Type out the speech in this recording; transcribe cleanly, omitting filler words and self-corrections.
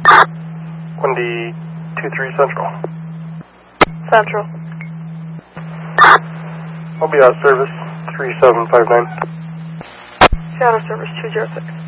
1D23 Central. Central. I'll be out of service 3759. Shadow service 206.